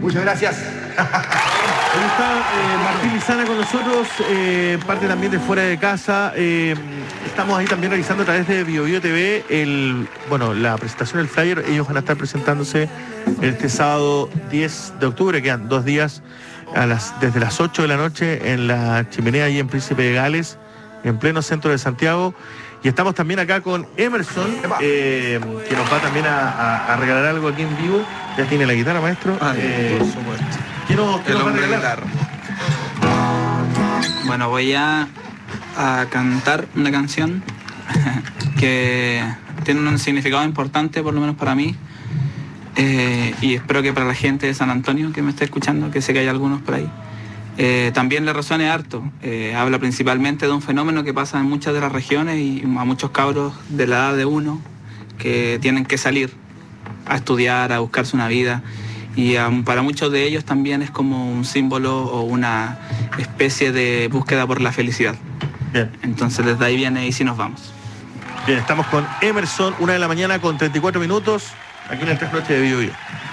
Muchas gracias. Ahí está Martín Lizana con nosotros, parte también de Fuera de Casa. Estamos ahí también realizando a través de BioBio TV la presentación del flyer. Ellos van a estar presentándose este sábado 10 de octubre, quedan 2 días desde las 8 de la noche en la Chimenea ahí en Príncipe de Gales, en pleno centro de Santiago. Y estamos también acá con Emerson, que nos va también a regalar algo aquí en vivo. Ya tiene la guitarra, maestro. Por supuesto. ¿Qué nos va a regalar? Bueno, voy a cantar una canción que tiene un significado importante, por lo menos para mí, y espero que para la gente de San Antonio que me está escuchando, que sé que hay algunos por ahí, también le resuene harto. Habla principalmente de un fenómeno que pasa en muchas de las regiones y a muchos cabros de la edad de uno que tienen que salir a estudiar, a buscarse una vida, y para muchos de ellos también es como un símbolo o una especie de búsqueda por la felicidad. Bien. Entonces desde ahí viene Y Si Nos Vamos. Bien, estamos con Emerson, 1 de la mañana con 34 minutos, aquí en el Tres Noches de BioBio.